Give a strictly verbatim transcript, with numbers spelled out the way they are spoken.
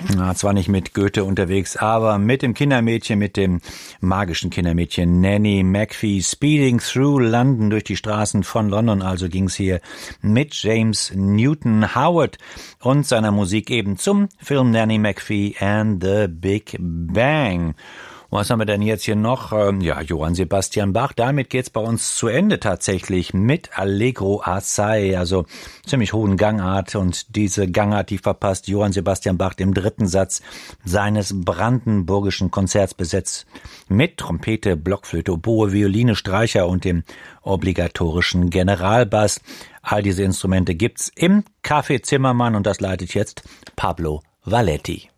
Na, zwar nicht mit Goethe unterwegs, aber mit dem Kindermädchen, mit dem magischen Kindermädchen Nanny McPhee. Speeding through London, durch die Straßen von London, also ging's hier mit James Newton Howard und seiner Musik eben zum Film Nanny McPhee and the Big Bang. Was haben wir denn jetzt hier noch? Ja, Johann Sebastian Bach. Damit geht's bei uns zu Ende tatsächlich mit Allegro assai, also ziemlich hohen Gangart. Und diese Gangart, die verpasst Johann Sebastian Bach im dritten Satz seines brandenburgischen Konzerts, besetzt mit Trompete, Blockflöte, Oboe, Violine, Streicher und dem obligatorischen Generalbass. All diese Instrumente gibt's im Café Zimmermann und das leitet jetzt Pablo Valletti.